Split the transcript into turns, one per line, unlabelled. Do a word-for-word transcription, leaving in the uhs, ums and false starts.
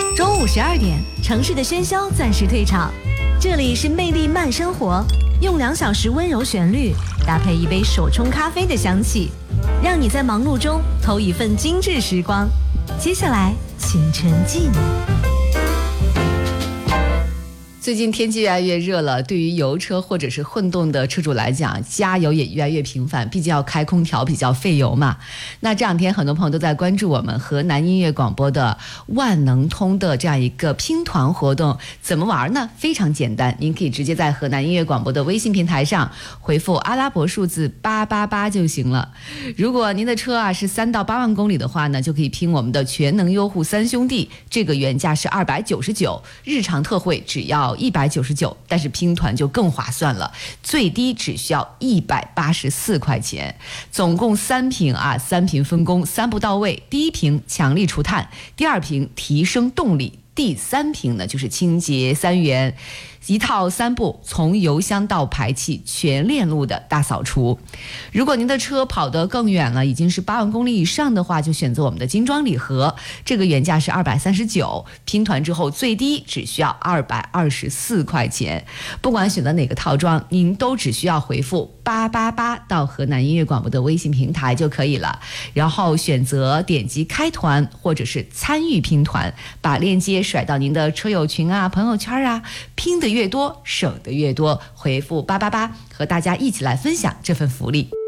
中午十二点，城市的喧嚣暂时退场，这里是魅力慢生活，用两小时温柔旋律搭配一杯手冲咖啡的香气，让你在忙碌中偷一份精致时光。接下来，请沉浸。
最近天气越来越热了，对于油车或者是混动的车主来讲，加油也越来越频繁，毕竟要开空调比较费油嘛。那这两天很多朋友都在关注我们河南音乐广播的万能通的这样一个拼团活动，怎么玩呢？非常简单，您可以直接在河南音乐广播的微信平台上回复阿拉伯数字八八八就行了。如果您的车啊是三到八万公里的话呢，就可以拼我们的全能优户三兄弟，这个原价是二百九十九，日常特惠只要一百九十九，但是拼团就更划算了，最低只需要一百八十四块钱，总共三瓶啊，三瓶分工，三步到位。第一瓶强力除碳，第二瓶提升动力，第三瓶呢就是清洁三元。一套三步，从油箱到排气全链路的大扫除。如果您的车跑得更远了，已经是八万公里以上的话，就选择我们的精装礼盒，这个原价是二百三十九，拼团之后最低只需要二百二十四块钱。不管选择哪个套装，您都只需要回复八八八到河南音乐广播的微信平台就可以了，然后选择点击开团或者是参与拼团，把链接甩到您的车友群啊、朋友圈啊，拼的越多省得越多，回复八八八和大家一起来分享这份福利。